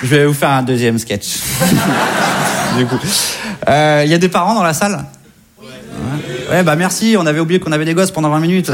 Je vais vous faire un deuxième sketch. Du coup, y a des parents dans la salle? Ouais, bah merci, on avait oublié qu'on avait des gosses pendant 20 minutes.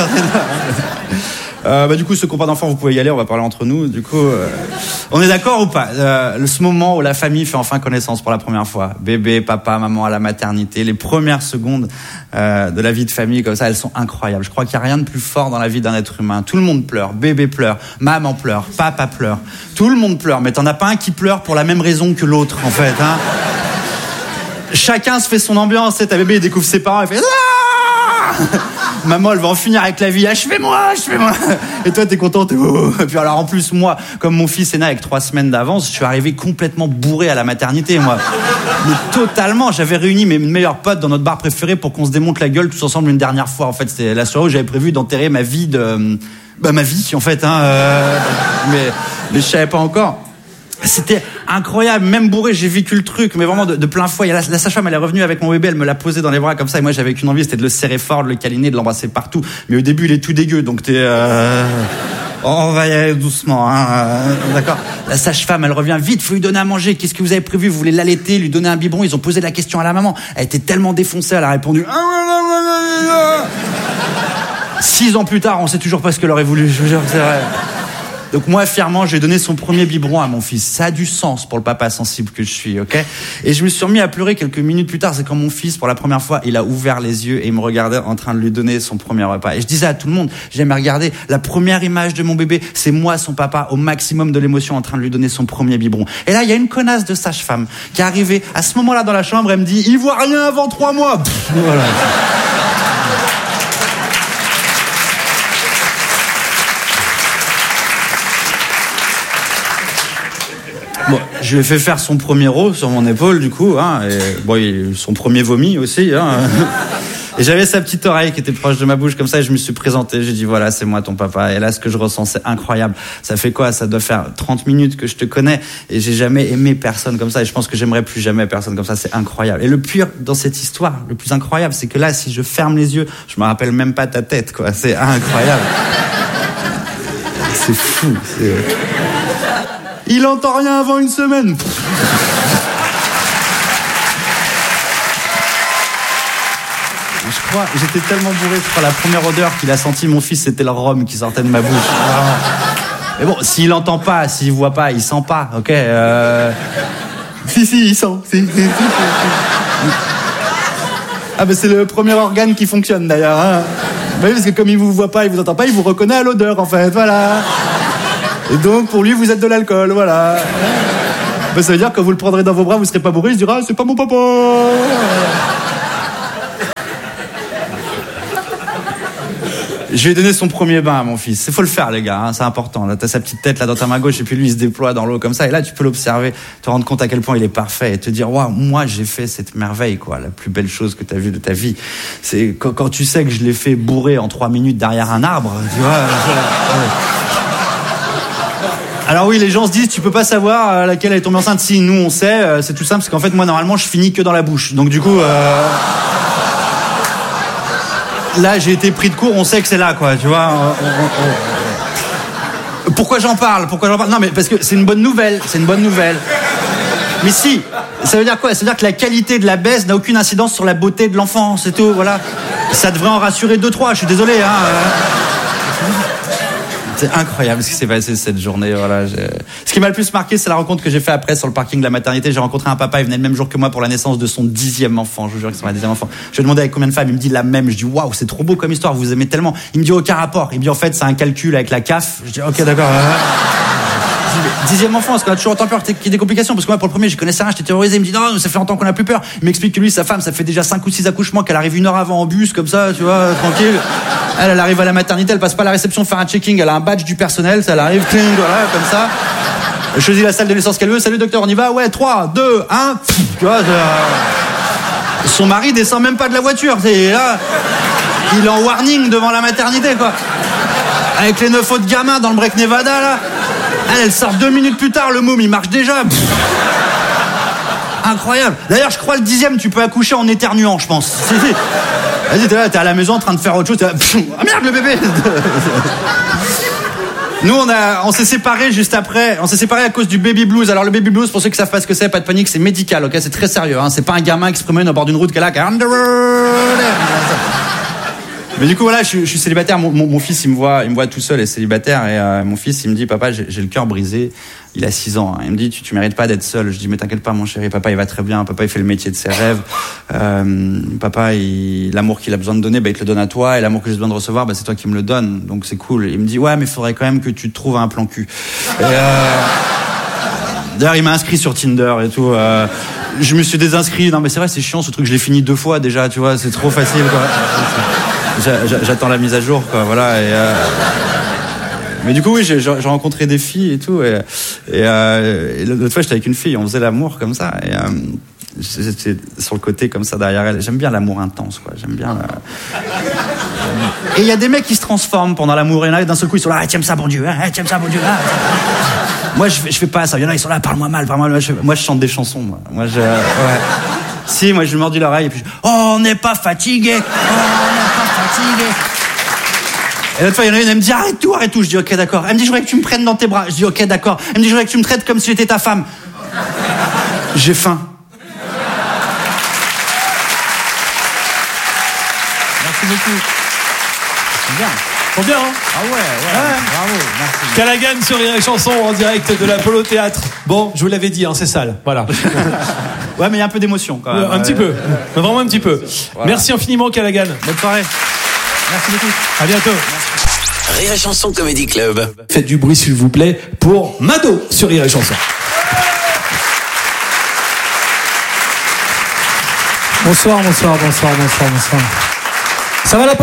Du coup, ceux qui n'ont pas d'enfants, vous pouvez y aller, on va parler entre nous. Du coup, on est d'accord ou pas? Ce moment où la famille fait enfin connaissance pour la première fois. Bébé, papa, maman à la maternité, les premières secondes de la vie de famille comme ça, elles sont incroyables. Je crois qu'il n'y a rien de plus fort dans la vie d'un être humain. Tout le monde pleure, bébé pleure, maman pleure, papa pleure. Tout le monde pleure, mais t'en as pas un qui pleure pour la même raison que l'autre, en fait. Hein. Chacun se fait son ambiance, ta bébé il découvre ses parents, il fait ah maman elle va en finir avec la vie, achevez-moi. Et toi t'es content, Et puis alors en plus moi, comme mon fils est né avec 3 semaines d'avance, je suis arrivé complètement bourré à la maternité moi. Mais totalement, j'avais réuni mes meilleurs potes dans notre bar préféré pour qu'on se démonte la gueule tous ensemble une dernière fois. En fait c'était la soirée où j'avais prévu d'enterrer ma vie ma vie en fait mais je savais pas encore. C'était incroyable, même bourré, j'ai vécu le truc, mais vraiment de plein fouet. La sage-femme, elle est revenue avec mon bébé, elle me l'a posé dans les bras comme ça, et moi j'avais qu'une envie, c'était de le serrer fort, de le câliner, de l'embrasser partout. Mais au début, il est tout dégueu, donc on va y aller doucement, d'accord. La sage-femme, elle revient vite, faut lui donner à manger. Qu'est-ce que vous avez prévu? Vous voulez l'allaiter, lui donner un biberon? Ils ont posé la question à la maman. Elle était tellement défoncée, elle a répondu. 6 ans plus tard, on sait toujours pas ce qu'elle aurait voulu. Je vous jure que c'est vrai. Donc moi, fièrement, j'ai donné son premier biberon à mon fils. Ça a du sens pour le papa sensible que je suis, ok? Et je me suis remis à pleurer quelques minutes plus tard. C'est quand mon fils, pour la première fois, il a ouvert les yeux et il me regardait en train de lui donner son premier repas. Et je disais à tout le monde, j'aime regarder la première image de mon bébé, c'est moi, son papa, au maximum de l'émotion, en train de lui donner son premier biberon. Et là, il y a une connasse de sage-femme qui est arrivée à ce moment-là dans la chambre. Elle me dit, il voit rien avant 3 mois. Voilà. Bon, je lui ai fait faire son premier rot sur mon épaule, du coup, et son premier vomi aussi, Et j'avais sa petite oreille qui était proche de ma bouche, comme ça, et je me suis présenté, j'ai dit, voilà, c'est moi ton papa. Et là, ce que je ressens, c'est incroyable. Ça fait quoi? Ça doit faire 30 minutes que je te connais, et j'ai jamais aimé personne comme ça, et je pense que j'aimerais plus jamais personne comme ça, c'est incroyable. Et le pire dans cette histoire, le plus incroyable, c'est que là, si je ferme les yeux, je me rappelle même pas ta tête, quoi. C'est incroyable. C'est fou, Il entend rien avant une semaine. Je crois, j'étais tellement bourré, la première odeur qu'il a senti mon fils, c'était le rhum qui sortait de ma bouche. Mais bon, s'il entend pas, s'il voit pas, il sent pas, ok Si, il sent. Si. Ah ben c'est le premier organe qui fonctionne d'ailleurs. Oui, parce que comme il vous voit pas, il vous entend pas, il vous reconnaît à l'odeur en fait, voilà. Et donc, pour lui, vous êtes de l'alcool, voilà. Ben, ça veut dire que quand vous le prendrez dans vos bras, vous serez pas bourré, il se dira, c'est pas mon papa. Je lui ai donné son premier bain à mon fils. Il faut le faire, les gars, c'est important. Là, t'as sa petite tête là dans ta main gauche, et puis lui, il se déploie dans l'eau comme ça. Et là, tu peux l'observer, te rendre compte à quel point il est parfait, et te dire, waouh, moi, j'ai fait cette merveille, quoi. La plus belle chose que t'as vue de ta vie. C'est quand tu sais que je l'ai fait bourrer en 3 minutes derrière un arbre, tu vois. Alors oui, les gens se disent, tu peux pas savoir laquelle elle est tombée enceinte. Si, nous, on sait, c'est tout simple, parce qu'en fait, moi, normalement, je finis que dans la bouche. Donc du coup, là, j'ai été pris de court, on sait que c'est là, quoi, tu vois. Pourquoi j'en parle? Non, mais parce que c'est une bonne nouvelle, Mais si, ça veut dire quoi? Ça veut dire que la qualité de la baisse n'a aucune incidence sur la beauté de l'enfant, c'est tout, voilà. Ça devrait en rassurer 2-3, je suis désolé, C'est incroyable ce qui s'est passé cette journée. Voilà. Ce qui m'a le plus marqué, c'est la rencontre que j'ai fait après sur le parking de la maternité. J'ai rencontré un papa, il venait le même jour que moi pour la naissance de son 10e enfant. Je vous jure que c'est mon 10e enfant. Je lui ai demandé avec combien de femmes, il me dit la même. Je dis waouh, c'est trop beau comme histoire, vous aimez tellement. Il me dit aucun rapport. Il me dit en fait c'est un calcul avec la CAF. Je dis ok d'accord. 10e enfant, est-ce qu'on a toujours autant peur qu'il y ait des complications? Parce que moi, pour le premier, je connaissais rien, j'étais terrorisé. Il me dit non, ça fait longtemps qu'on a plus peur. Il m'explique que lui, sa femme, ça fait déjà 5 ou 6 accouchements, qu'elle arrive 1 heure avant en bus, comme ça, tu vois, tranquille. Elle arrive à la maternité, elle passe pas à la réception faire un checking, elle a un badge du personnel, ça elle arrive, cling, voilà, comme ça. Elle choisit la salle de naissance qu'elle veut. Salut docteur, on y va? Ouais, 3, 2, 1. Tu vois, son mari descend même pas de la voiture, c'est là. Il est en warning devant la maternité, quoi. Avec les 9 autres gamins dans le break Nevada, là. Elle sort 2 minutes plus tard, le môme, il marche déjà. Incroyable. D'ailleurs, je crois le 10e, tu peux accoucher en éternuant, je pense. Vas-y, t'es là, t'es à la maison en train de faire autre chose. Ah merde, le bébé. Nous, on s'est séparés juste après. On s'est séparés à cause du baby blues. Alors, le baby blues, pour ceux qui savent pas ce que c'est, pas de panique, c'est médical, ok? C'est très sérieux, hein. C'est pas un gamin qui se promène au bord d'une route qui est là, qui est on the road. Mais du coup, voilà, je suis célibataire. Mon fils, il me voit tout seul et célibataire. Et mon fils, il me dit, papa, j'ai le cœur brisé. Il a 6 ans. Hein. Il me dit, tu mérites pas d'être seul. Je dis, mais t'inquiète pas, mon chéri. Papa, il va très bien. Papa, il fait le métier de ses rêves. Papa, l'amour qu'il a besoin de donner, il te le donne à toi. Et l'amour que j'ai besoin de recevoir, c'est toi qui me le donne. Donc c'est cool. Il me dit, ouais, mais il faudrait quand même que tu te trouves un plan cul. D'ailleurs, il m'a inscrit sur Tinder et tout. Je me suis désinscrit. Non, mais c'est vrai, c'est chiant ce truc. Je l'ai fini 2 fois déjà, tu vois. C'est trop facile, quoi. J'attends la mise à jour, quoi. Voilà. Mais du coup, oui, j'ai rencontré des filles et tout. Et l'autre fois, j'étais avec une fille, on faisait l'amour comme ça. Et j'étais sur le côté comme ça derrière elle. J'aime bien l'amour intense, quoi. J'aime bien. Et il y a des mecs qui se transforment pendant l'amour. Et là, d'un seul coup, ils sont là, tu aimes ça, bon Dieu, tu aimes ça, bon Dieu. Moi, je fais pas ça. Il y en a, ils sont là, parle-moi mal. Moi, je chante des chansons, moi. Ouais. Si, moi, je lui mordis l'oreille et puis, oh, on n'est pas fatigué. Et l'autre fois, il y en a une, elle me dit arrête tout. Je dis ok, d'accord. Elle me dit je voudrais que tu me prennes dans tes bras. Je dis ok, d'accord. Elle me dit je voudrais que tu me traites comme si j'étais ta femme. J'ai faim. Merci beaucoup. C'est bien. Trop bien, hein? Ah ouais. Bravo, merci. Callaghan sur Rire et Chanson en direct de l'Apollo Théâtre. Bon, je vous l'avais dit, hein, c'est sale. Voilà. Ouais, mais il y a un peu d'émotion quand même. Un petit peu. Vraiment un petit peu. Voilà. Merci infiniment, Callaghan. Bonne soirée. Merci beaucoup. À bientôt. Merci. Rire et Chanson Comedy Club. Faites du bruit, s'il vous plaît, pour Mado sur Rire et Chanson. Bonsoir. Ça va l'Apollo ?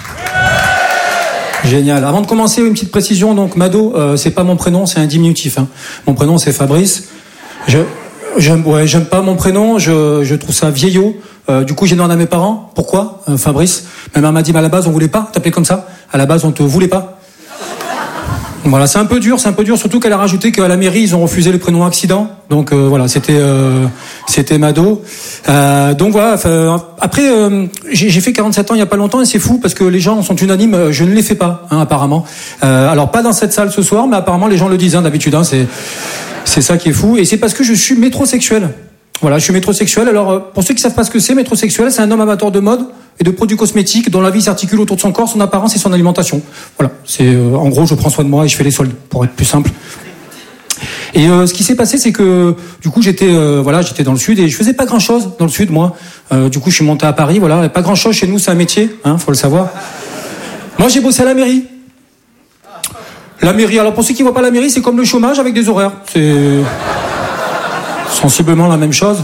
Génial. Avant de commencer, une petite précision. Donc, Mado, c'est pas mon prénom, c'est un diminutif. Hein. Mon prénom, c'est Fabrice. J'aime pas mon prénom. Je trouve ça vieillot. Du coup, j'ai demandé à mes parents pourquoi Fabrice. Ma mère m'a dit, à la base, on voulait pas t'appeler comme ça. À la base, on te voulait pas. Voilà, c'est un peu dur. Surtout qu'elle a rajouté qu'à la mairie, ils ont refusé le prénom accident. Donc voilà, c'était Mado. Donc voilà. Après, j'ai fait 47 ans il y a pas longtemps et c'est fou parce que les gens sont unanimes. Je ne les fais pas, hein, apparemment. Alors pas dans cette salle ce soir, mais apparemment les gens le disent hein, d'habitude. Hein, c'est ça qui est fou. Et c'est parce que je suis métrosexuel. Voilà, je suis métrosexuel. Alors pour ceux qui savent pas ce que c'est, métrosexuel, c'est un homme amateur de mode et de produits cosmétiques dont la vie s'articule autour de son corps, son apparence et son alimentation. Voilà, c'est en gros, je prends soin de moi et je fais les soldes pour être plus simple. Et ce qui s'est passé, c'est que du coup j'étais dans le sud et je faisais pas grand chose dans le sud moi. Du coup je suis monté à Paris, voilà, et pas grand chose chez nous, c'est un métier, hein, faut le savoir. Moi j'ai bossé à la mairie. La mairie, alors pour ceux qui voient pas la mairie, c'est comme le chômage avec des horaires. C'est sensiblement la même chose.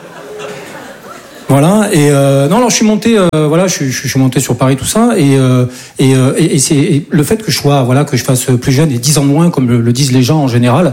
Voilà, et non, alors je suis monté, je suis monté sur Paris, tout ça, et c'est le fait que que je fasse plus jeune et 10 ans de moins, comme le disent les gens en général.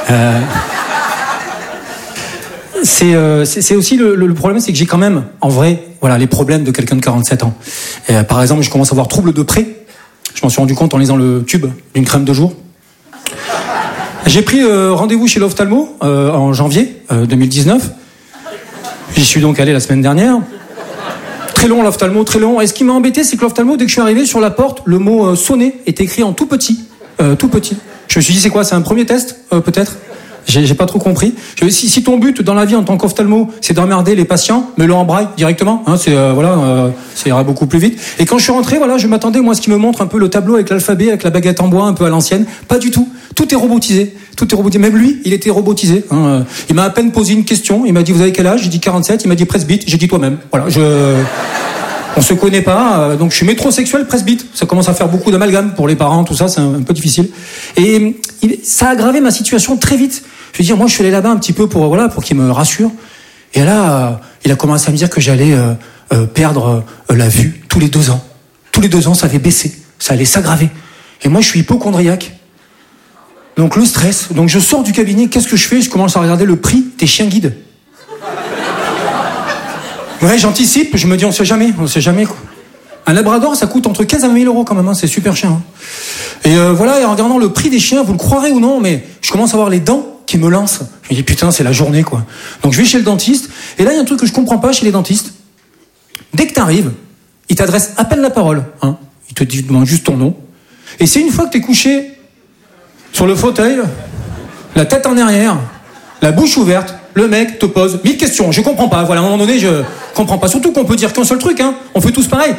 C'est aussi le problème, c'est que j'ai quand même, en vrai, les problèmes de quelqu'un de 47 ans. Par exemple, je commence à avoir trouble de près. Je m'en suis rendu compte en lisant le tube d'une crème de jour. J'ai pris rendez-vous chez l'ophtalmo en janvier 2019. J'y suis donc allé la semaine dernière. Très long l'ophtalmo, très long. Et ce qui m'a embêté, c'est que l'ophtalmo, dès que je suis arrivé sur la porte, le mot sonner est écrit en tout petit. Tout petit. Je me suis dit, c'est quoi? C'est un premier test peut-être? J'ai pas trop compris. Si ton but dans la vie en tant qu'ophtalmo, c'est d'emmerder les patients, mets-le en braille directement. Hein, ça ira beaucoup plus vite. Et quand je suis rentré, je m'attendais moi à ce qui me montre un peu le tableau avec l'alphabet, avec la baguette en bois, un peu à l'ancienne. Pas du tout. Tout est robotisé. Même lui, il était robotisé. Hein. Il m'a à peine posé une question. Il m'a dit, vous avez quel âge? J'ai dit 47. Il m'a dit presbyte. J'ai dit toi-même. Voilà. On se connaît pas, donc je suis métrosexuel presbyte. Ça commence à faire beaucoup d'amalgame pour les parents, tout ça, c'est un peu difficile. Et ça a aggravé ma situation très vite. Je veux dire, moi je suis allé là-bas un petit peu pour qu'il me rassure. Et là, il a commencé à me dire que j'allais perdre la vue tous les 2 ans. Tous les 2 ans, ça allait baisser, ça allait s'aggraver. Et moi je suis hypocondriaque. Donc le stress. Donc je sors du cabinet, qu'est-ce que je fais? Je commence à regarder le prix des chiens guides. Ouais, j'anticipe, je me dis on sait jamais quoi. Un labrador, ça coûte entre 15 à 20 000 euros quand même, hein, c'est super cher. Hein. Et et en regardant le prix des chiens, vous le croirez ou non, mais je commence à voir les dents qui me lancent. Je me dis putain, c'est la journée quoi. Donc je vais chez le dentiste, et là il y a un truc que je comprends pas chez les dentistes. Dès que t'arrives, ils t'adressent à peine la parole, hein. Ils te demandent juste ton nom. Et c'est une fois que t'es couché sur le fauteuil, la tête en arrière, la bouche ouverte, le mec te pose 1000 questions. Je comprends pas. Voilà, à un moment donné, je comprends pas. Surtout qu'on peut dire qu'un seul truc, hein. On fait tous pareil.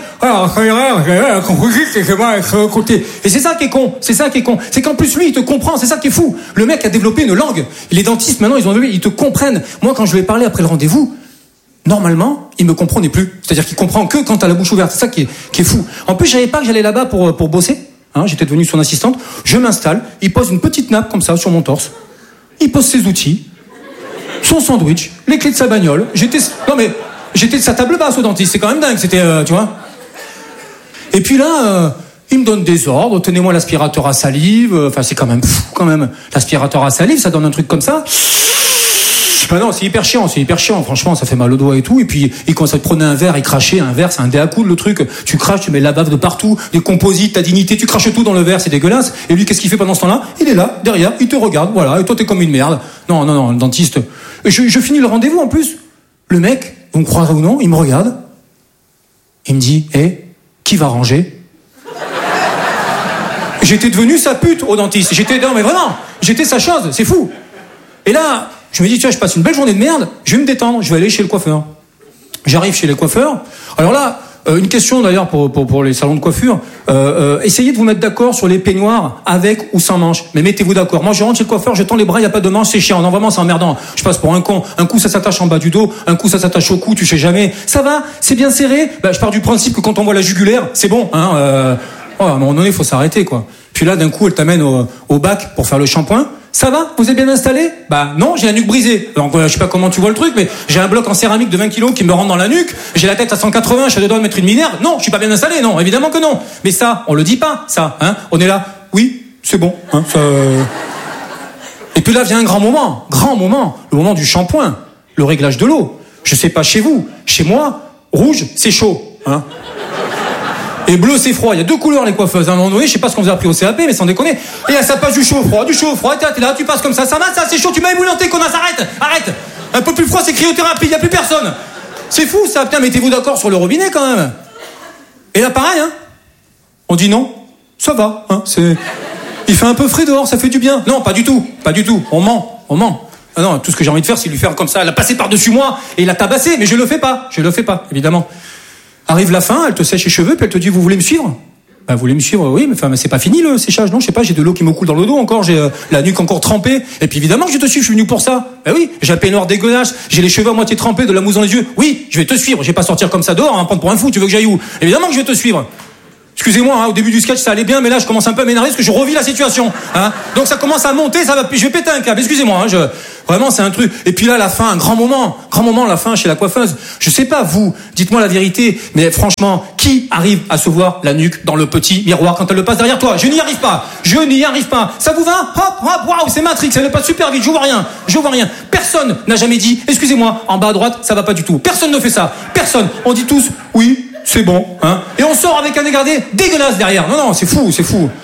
Et c'est ça qui est con. C'est ça qui est con. C'est qu'en plus, lui, il te comprend. C'est ça qui est fou. Le mec a développé une langue. Les dentistes, maintenant, ils te comprennent. Moi, quand je lui ai parlé après le rendez-vous, normalement, il me comprenait plus. C'est-à-dire qu'il comprend que quand t'as la bouche ouverte. C'est ça qui est fou. En plus, je savais pas que j'allais là-bas pour bosser. Hein, j'étais devenu son assistante. Je m'installe. Il pose une petite nappe comme ça sur mon torse. Il pose ses outils. Son sandwich, les clés de sa bagnole. J'étais de sa table basse au dentiste. C'est quand même dingue. C'était, tu vois. Et puis là, il me donne des ordres. Tenez-moi l'aspirateur à salive. Enfin, c'est quand même fou, quand même. L'aspirateur à salive, ça donne un truc comme ça. Ben non, c'est hyper chiant. Franchement, ça fait mal au doigt et tout. Et puis, il commence à te prendre un verre et cracher. Un verre, c'est un dé à coude, le truc. Tu craches, tu mets la bave de partout, des composites, ta dignité, tu craches tout dans le verre, c'est dégueulasse. Et lui, qu'est-ce qu'il fait pendant ce temps-là? Il est là, derrière, il te regarde, voilà. Et toi, t'es comme une merde. Non, le dentiste. Et je finis le rendez-vous, en plus. Le mec, vous me croirez ou non, il me regarde. Il me dit, qui va ranger? J'étais devenu sa pute au dentiste. Non, mais vraiment, j'étais sa chose, c'est fou. Et là, je me dis, tu vois, je passe une belle journée de merde, je vais me détendre, je vais aller chez le coiffeur. J'arrive chez les coiffeurs. Alors là, une question d'ailleurs pour les salons de coiffure. Essayez de vous mettre d'accord sur les peignoirs avec ou sans manches. Mais mettez-vous d'accord. Moi, je rentre chez le coiffeur, je tends les bras, il n'y a pas de manches, c'est chiant. Non, vraiment, c'est emmerdant. Je passe pour un con. Un coup, ça s'attache en bas du dos. Un coup, ça s'attache au cou, tu sais jamais. Ça va? C'est bien serré? Je pars du principe que quand on voit la jugulaire, c'est bon, hein. À un moment donné, il faut s'arrêter, quoi. Puis là, d'un coup, elle t'amène au bac pour faire le shampoing. Ça va? Vous êtes bien installé? Non, j'ai la nuque brisée. Donc je sais pas comment tu vois le truc, mais j'ai un bloc en céramique de 20 kilos qui me rentre dans la nuque. J'ai la tête à 180, je suis à deux doigts de mettre une minerve. Non, je suis pas bien installé, non, évidemment que non. Mais ça, on le dit pas, ça, hein. On est là, oui, c'est bon, hein, ça... Et puis là vient un grand moment, le moment du shampoing, le réglage de l'eau. Je sais pas chez vous, chez moi, rouge, c'est chaud, hein. Et bleu, c'est froid. Il y a deux couleurs, les coiffeuses. À un moment donné, je sais pas ce qu'on vous a appris au CAP, mais sans déconner. Et là, ça passe du chaud au froid. T'es là, tu passes comme ça. Ça va, ça, c'est chaud. Tu m'as ébouillanté, connasse. Arrête. Un peu plus froid, c'est cryothérapie. Il y a plus personne. C'est fou, ça. Putain, mettez-vous d'accord sur le robinet, quand même. Et là, pareil, hein. On dit non. Ça va, hein. Il fait un peu frais dehors, ça fait du bien. Non, pas du tout. On ment. Ah non, tout ce que j'ai envie de faire, c'est lui faire comme ça. La passer par-dessus moi et la tabasser. Mais je le fais pas, évidemment. Arrive la fin, elle te sèche les cheveux, puis elle te dit, vous voulez me suivre? Vous voulez me suivre? Oui, mais c'est pas fini le séchage, non? Je sais pas, j'ai de l'eau qui me coule dans le dos encore, j'ai la nuque encore trempée. Et puis évidemment que je te suis, je suis venu pour ça. Oui, j'ai un peignoir dégueulasse, j'ai les cheveux à moitié trempés, de la mousse dans les yeux. Oui, je vais te suivre, je vais pas sortir comme ça dehors, prendre pour un fou, tu veux que j'aille où? Évidemment que je vais te suivre. Excusez-moi, hein, au début du sketch ça allait bien, mais là je commence un peu à m'énerver parce que je revis la situation, hein. Donc ça commence à monter, je vais péter un câble. Excusez-moi, hein, vraiment c'est un truc. Et puis là la fin, un grand moment la fin chez la coiffeuse. Je sais pas vous, dites-moi la vérité, mais franchement, qui arrive à se voir la nuque dans le petit miroir quand elle le passe derrière toi? Je n'y arrive pas. Ça vous va? Hop, waouh, c'est Matrix, elle passe super vite, je vois rien. Personne n'a jamais dit, excusez-moi, en bas à droite, ça va pas du tout. Personne ne fait ça. Personne. On dit tous, oui. C'est bon, hein. Et on sort avec un dégradé dégueulasse derrière. Non, c'est fou.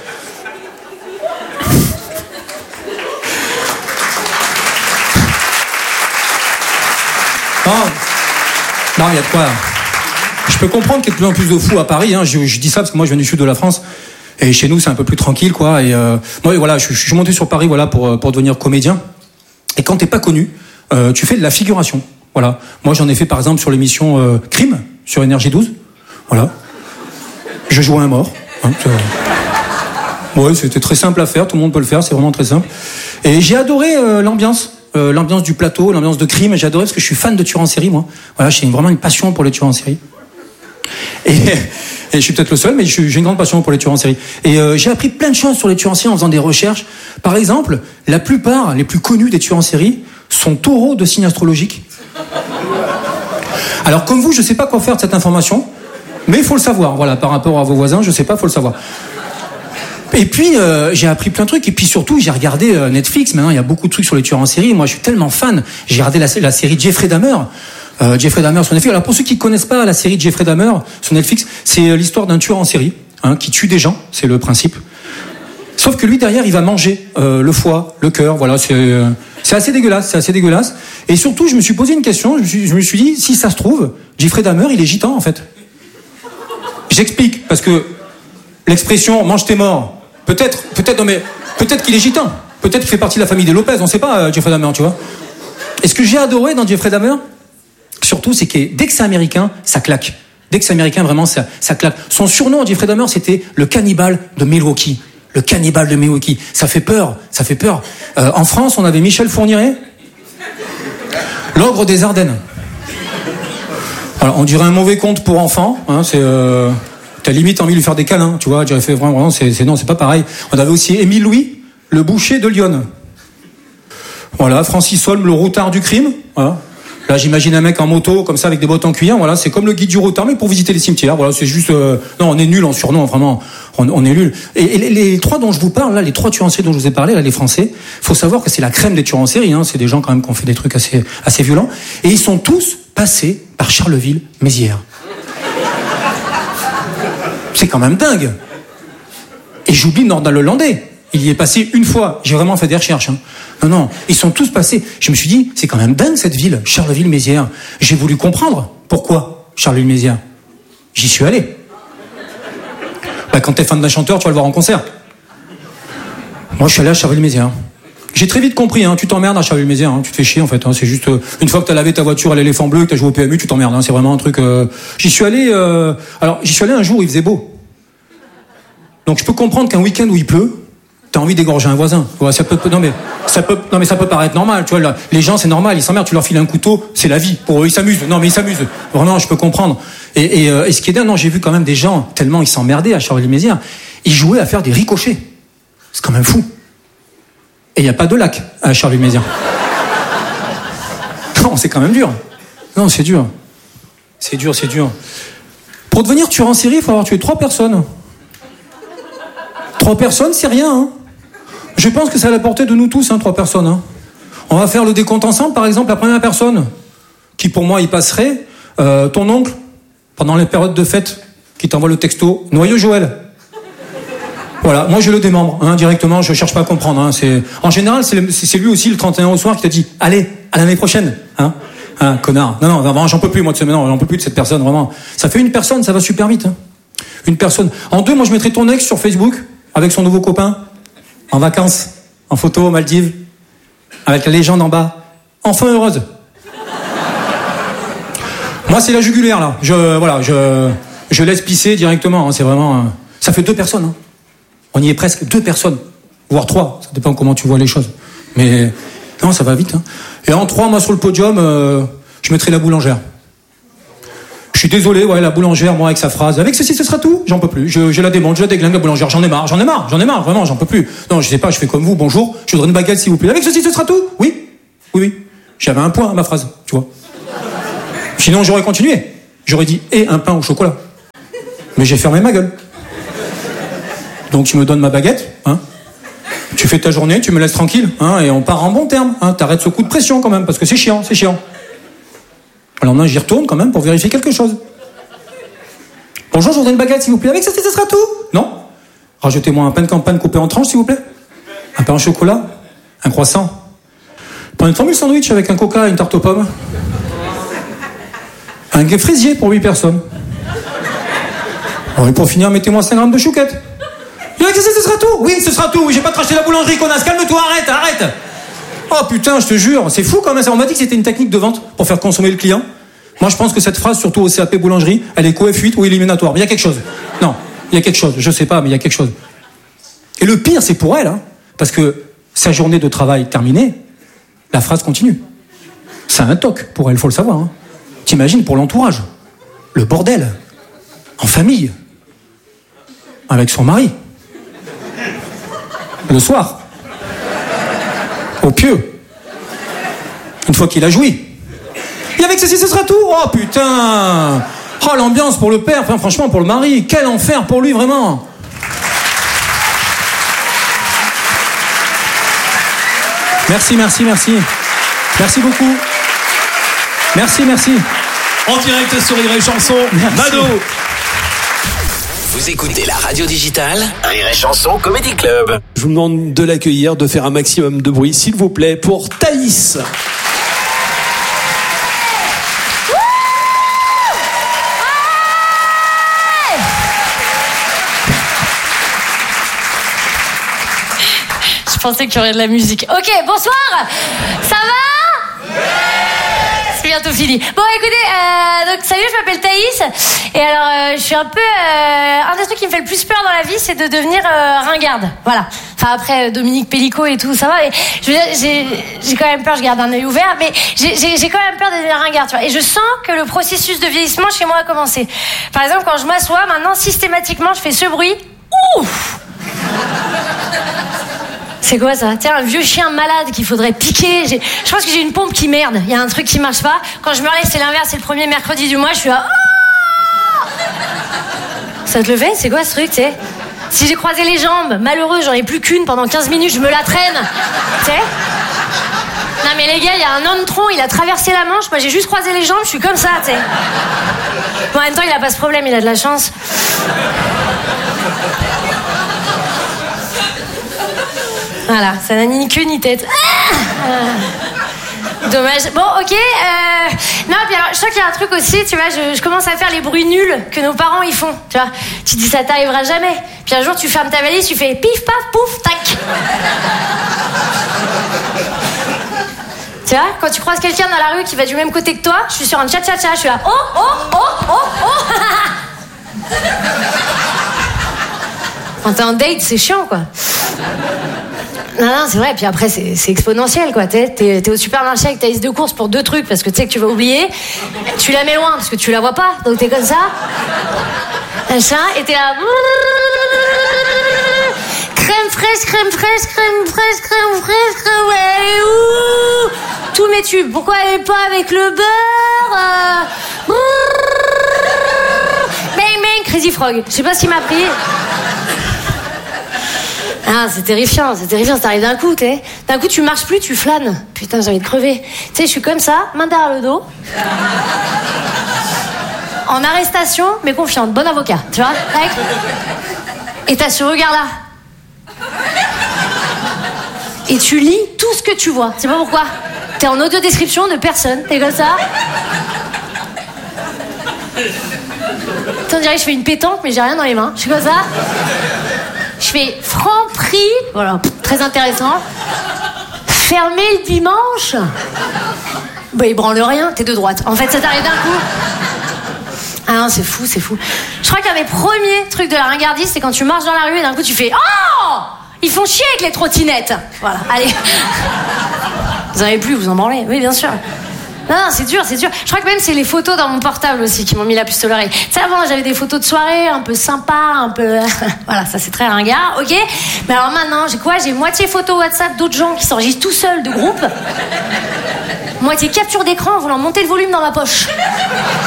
Non, il y a de quoi. Je peux comprendre qu'il y ait de plus en plus de fous à Paris, hein. Je dis ça parce que moi je viens du sud de la France. Et chez nous c'est un peu plus tranquille, quoi. Et moi voilà, je suis monté sur Paris, voilà, pour devenir comédien. Et quand t'es pas connu, tu fais de la figuration. Voilà. Moi j'en ai fait par exemple sur l'émission Crime sur Énergie 12. Voilà. Je jouais un mort. Hein, ouais, c'était très simple à faire, tout le monde peut le faire, c'est vraiment très simple. Et j'ai adoré l'ambiance du plateau, l'ambiance de Crime, j'ai adoré parce que je suis fan de tueurs en série, moi. Voilà, j'ai vraiment une passion pour les tueurs en série. Et je suis peut-être le seul, mais j'ai une grande passion pour les tueurs en série. Et j'ai appris plein de choses sur les tueurs en série en faisant des recherches. Par exemple, la plupart, les plus connus des tueurs en série, sont taureaux de signes astrologiques. Alors comme vous, je sais pas quoi faire de cette information. Mais il faut le savoir, voilà, par rapport à vos voisins, je sais pas, faut le savoir. Et puis, j'ai appris plein de trucs, et puis surtout, j'ai regardé Netflix, maintenant il y a beaucoup de trucs sur les tueurs en série, moi je suis tellement fan, j'ai regardé la série Jeffrey Dahmer sur Netflix. Alors pour ceux qui connaissent pas la série Jeffrey Dahmer sur Netflix, c'est l'histoire d'un tueur en série, hein, qui tue des gens, c'est le principe. Sauf que lui, derrière, il va manger le foie, le cœur, voilà, c'est assez dégueulasse, Et surtout, je me suis posé une question, je me suis dit, si ça se trouve, Jeffrey Dahmer, il est gitan, en fait. J'explique, parce que l'expression « mange tes morts », peut-être, non mais Peut-être qu'il est gitan. Peut-être qu'il fait partie de la famille des Lopez. On sait pas, Jeffrey Dahmer, tu vois. Et ce que j'ai adoré dans Jeffrey Dahmer, surtout, c'est que dès que c'est américain, ça claque. Dès que c'est américain, vraiment, ça claque. Son surnom, Jeffrey Dahmer, c'était le cannibale de Milwaukee. Le cannibale de Milwaukee. Ça fait peur. En France, on avait Michel Fourniret, l'ogre des Ardennes. Alors, on dirait un mauvais conte pour enfants. Hein, t'as limite envie de lui faire des câlins, tu vois. J'aurais fait vraiment, non, c'est pas pareil. On avait aussi Émile Louis, le boucher de Lyon. Voilà, Francis Holm, le routard du crime. Voilà. Là, j'imagine un mec en moto, comme ça, avec des bottes en cuir. Voilà, c'est comme le guide du routard, mais pour visiter les cimetières. Voilà, c'est juste. Non, on est nul en surnom, vraiment. On est nul. Et les trois dont je vous parle, là, les trois tueurs en série dont je vous ai parlé, là, les Français, faut savoir que c'est la crème des tueurs en série. Hein. C'est des gens quand même qui ont fait des trucs assez violents. Et ils sont tous passés par Charleville-Mézières. C'est quand même dingue. Et j'oublie Nordal-le-Landais. Il y est passé une fois. J'ai vraiment fait des recherches. Hein. Non, ils sont tous passés. Je me suis dit, c'est quand même dingue cette ville, Charleville-Mézières. J'ai voulu comprendre pourquoi Charleville-Mézières. J'y suis allé. Bah, quand t'es fan d'un chanteur, tu vas le voir en concert. Moi, je suis allé à Charleville-Mézières. J'ai très vite compris, hein, tu t'emmerdes à Charleville-Mézières, hein, tu te fais chier en fait. Hein, c'est juste une fois que t'as lavé ta voiture à l'éléphant bleu, que t'as joué au PMU, tu t'emmerdes. Hein, c'est vraiment un truc. J'y suis allé. Alors, j'y suis allé un jour où il faisait beau. Donc, je peux comprendre qu'un week-end où il pleut, t'as envie d'égorger un voisin. Ouais, ça peut ça peut paraître normal, tu vois. Là, les gens, c'est normal, ils s'emmerdent, tu leur files un couteau, c'est la vie. Pour eux, ils s'amusent. Non, mais ils s'amusent. Vraiment, je peux comprendre. Et ce qui est dingue, non, j'ai vu quand même des gens, tellement ils s'emmerdaient à Charleville-Mézières, ils jouaient à faire des ricochets. C'est quand même fou. Et il n'y a pas de lac à Charleville-Mézières. Non, c'est quand même dur. Non, c'est dur. C'est dur. Pour devenir tueur en série, il faut avoir tué 3 personnes. 3 personnes, c'est rien, hein. Je pense que c'est à la portée de nous tous, hein, 3 personnes. Hein. On va faire le décompte ensemble, par exemple, la première personne, qui pour moi y passerait, ton oncle, pendant les périodes de fête, qui t'envoie le texto, Noyau Joël. Voilà, moi je le démembre, hein, directement, je cherche pas à comprendre. Hein, en général, c'est lui aussi, le 31 au soir, qui t'a dit, allez, à l'année prochaine. Hein, connard. Non, vraiment, j'en peux plus, moi, j'en peux plus de cette personne, vraiment. Ça fait une personne, ça va super vite. Hein. Une personne. En 2, moi je mettrais ton ex sur Facebook, avec son nouveau copain, en vacances, en photo aux Maldives, avec la légende en bas. Enfin heureuse. Moi, c'est la jugulaire, là. Je laisse pisser directement. Hein, c'est vraiment. Ça fait 2 personnes. Hein. On y est presque 2 personnes, voire 3. Ça dépend comment tu vois les choses. Mais non, ça va vite. Hein. Et en 3, moi, sur le podium, je mettrai la boulangère. Je suis désolé, ouais, la boulangère, moi, avec sa phrase, avec ceci, ce sera tout, j'en peux plus. Je la démonte, je la déglingue, la boulangère, j'en ai marre, vraiment, j'en peux plus. Non, je sais pas, je fais comme vous, bonjour, je voudrais une baguette, s'il vous plaît. Avec ceci, ce sera tout? Oui. J'avais un point à ma phrase, tu vois. Sinon, j'aurais continué. J'aurais dit, et un pain au chocolat. Mais j'ai fermé ma gueule. Donc, tu me donnes ma baguette, hein. Tu fais ta journée, tu me laisses tranquille, hein, et on part en bon terme, hein. T'arrêtes ce coup de pression, quand même, parce que c'est chiant. Alors maintenant, j'y retourne quand même pour vérifier quelque chose. Bonjour, je voudrais une baguette, s'il vous plaît. Avec ça, ce sera tout? Non. Rajoutez-moi un pain de campagne coupé en tranches, s'il vous plaît. Un pain au chocolat. Un croissant. Pas une formule sandwich avec un coca et une tarte aux pommes. Un fraisier pour 8 personnes. Et pour finir, mettez-moi 5 grammes de chouquette. Avec ça, ce sera tout? Oui, ce sera tout. Oui, j'ai pas te racheter la boulangerie, connasse. Calme-toi, arrête. Oh putain, je te jure, c'est fou quand même. On m'a dit que c'était une technique de vente pour faire consommer le client. Moi, je pense que cette phrase, surtout au CAP boulangerie, elle est co-F8 ou éliminatoire. Mais il y a quelque chose. Non, il y a quelque chose. Je sais pas, mais il y a quelque chose. Et le pire, c'est pour elle, hein, parce que sa journée de travail terminée, la phrase continue. C'est un toc pour elle, faut le savoir. Hein. T'imagines pour l'entourage, le bordel, en famille, avec son mari, le soir. Au pieu. Une fois qu'il a joui. Et avec ceci, ce sera tout. Oh putain. Oh l'ambiance pour le père, enfin, franchement pour le mari. Quel enfer pour lui, vraiment. Merci. Merci beaucoup. Merci. En direct sur Rire et Chanson, Mado. Vous écoutez la radio digitale Rire et Chanson Comedy Club. Je vous demande de l'accueillir, de faire un maximum de bruit, s'il vous plaît, pour Thaïs. Je pensais qu'il y aurait de la musique. Ok, bonsoir. Ça va? C'est bientôt fini. Bon, écoutez, donc salut, je m'appelle Thaïs. Et alors, je suis un peu... un des trucs qui me fait le plus peur dans la vie, c'est de devenir ringarde. Voilà. Enfin, après, Dominique Pellicot et tout, ça va. Mais je veux dire, j'ai quand même peur, je garde un œil ouvert, mais j'ai quand même peur de devenir ringarde, tu vois. Et je sens que le processus de vieillissement chez moi a commencé. Par exemple, quand je m'assois, maintenant, systématiquement, je fais ce bruit. Ouf! C'est quoi ça? Tiens, un vieux chien malade qu'il faudrait piquer. Je pense que j'ai une pompe qui merde. Il y a un truc qui marche pas. Quand je me relève, c'est l'inverse. C'est le premier mercredi du mois. Je suis là. Oh, ça te le fait? C'est quoi ce truc, tu sais? Si j'ai croisé les jambes, malheureux, j'en ai plus qu'une pendant 15 minutes, je me la traîne. Tu sais? Non mais les gars, il y a un homme tronc, il a traversé la Manche. Moi, j'ai juste croisé les jambes, je suis comme ça, tu sais. Bon, en même temps, il a pas ce problème, il a de la chance. Voilà, ça n'a ni queue ni tête. Dommage. Bon, ok. Non, puis alors, je sens qu'il y a un truc aussi, tu vois, je commence à faire les bruits nuls que nos parents ils font, tu vois. Tu te dis, ça t'arrivera jamais. Puis un jour, tu fermes ta valise, tu fais pif, paf, pouf, tac. Tu vois, quand tu croises quelqu'un dans la rue qui va du même côté que toi, je suis sur un cha-cha-cha, je suis là, oh, oh, oh, oh, oh. Quand t'es en date, c'est chiant, quoi. Non, c'est vrai, puis après, c'est exponentiel, quoi. T'es au supermarché avec ta liste de courses pour 2 trucs, parce que tu sais que tu vas oublier. Tu la mets loin, parce que tu la vois pas, donc t'es comme ça. Machin, et t'es là... Crème fraîche, crème fraîche, crème fraîche, crème fraîche, crème... Ouais, ouh, tous mes tubes. Pourquoi elle est pas avec le beurre? Bang, bang, Crazy Frog. Je sais pas ce qui m'a pris. Ah, c'est terrifiant, ça t'arrive d'un coup, t'sais. D'un coup, tu marches plus, tu flânes. Putain, j'ai envie de crever. Tu sais, je suis comme ça, main derrière le dos. En arrestation, mais confiante, bon avocat, tu vois. Et t'as ce regard-là. Et tu lis tout ce que tu vois. C'est pas pourquoi. T'es en audio-description de personne, t'es comme ça. On dirait que je fais une pétanque, mais j'ai rien dans les mains. Je suis comme ça. Je fais Franprix, voilà, très intéressant. Fermé le dimanche. Bah, il branle rien, t'es de droite. En fait, ça t'arrive d'un coup. Ah non, c'est fou, c'est fou. Je crois qu'un des premiers trucs de la ringardise, c'est quand tu marches dans la rue et d'un coup tu fais oh, ils font chier avec les trottinettes. Voilà, allez. Vous en avez plus, vous en branlez. Oui, bien sûr. Non, c'est dur, c'est dur. Je crois que même c'est les photos dans mon portable aussi qui m'ont mis la puce à l'oreille. Tu sais, avant, j'avais des photos de soirée un peu sympa, un peu... voilà, ça c'est très ringard, ok. Mais alors maintenant, j'ai moitié photo WhatsApp d'autres gens qui s'enregistrent tout seuls de groupe. Moitié capture d'écran en voulant monter le volume dans ma poche.